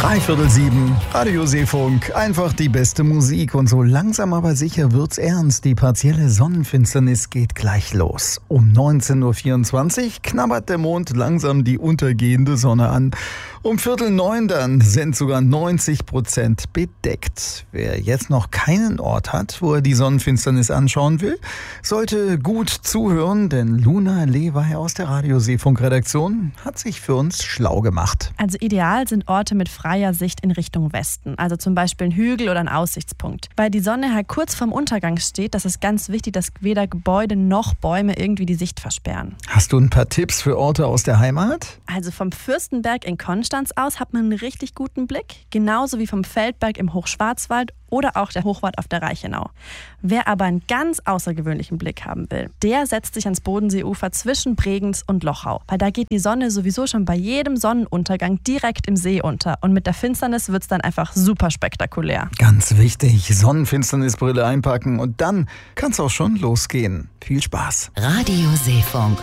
6:45, Radio Seefunk, einfach die beste Musik. Und so langsam aber sicher wird's ernst. Die partielle Sonnenfinsternis geht gleich los. Um 19:24 Uhr knabbert der Mond langsam die untergehende Sonne an. Um 8:45 dann sind sogar 90% bedeckt. Wer jetzt noch keinen Ort hat, wo er die Sonnenfinsternis anschauen will, sollte gut zuhören, denn Luna Lewey aus der Radio Seefunk Redaktion hat sich für uns schlau gemacht. Also ideal sind Orte mit freier Sicht in Richtung Westen, also zum Beispiel ein Hügel oder ein Aussichtspunkt. Weil die Sonne halt kurz vorm Untergang steht, das ist ganz wichtig, dass weder Gebäude noch Bäume irgendwie die Sicht versperren. Hast du ein paar Tipps für Orte aus der Heimat? Also vom Fürstenberg in Konstanz aus hat man einen richtig guten Blick, genauso wie vom Feldberg im Hochschwarzwald oder auch der Hochwart auf der Reichenau. Wer aber einen ganz außergewöhnlichen Blick haben will, der setzt sich ans Bodenseeufer zwischen Bregenz und Lochau. Weil da geht die Sonne sowieso schon bei jedem Sonnenuntergang direkt im See unter. Und mit der Finsternis wird es dann einfach super spektakulär. Ganz wichtig, Sonnenfinsternisbrille einpacken und dann kann es auch schon losgehen. Viel Spaß. Radio Seefunk.